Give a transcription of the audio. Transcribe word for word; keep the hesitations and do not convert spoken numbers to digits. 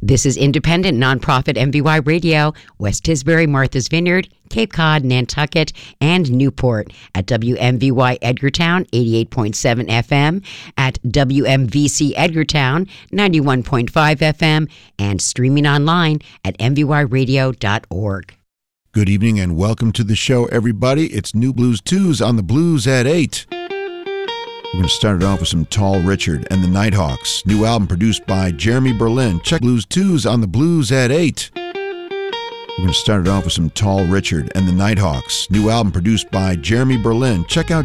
This is independent nonprofit M V Y Radio, West Tisbury, Martha's Vineyard, Cape Cod, Nantucket, and Newport at W M V Y Edgartown eighty-eight point seven F M, at W M V C Edgartown ninety-one point five F M, and streaming online at m v y radio dot org. Good evening and welcome to the show, everybody. It's New Blues Tues on the Blues at eight. We're going to start it off with some Tall Richard and the Nighthawks. New album produced by Jeremy Berlin. Check Blues Tues on the Blues at eight. We're going to start it off with some Tall Richard and the Nighthawks. New album produced by Jeremy Berlin. Check out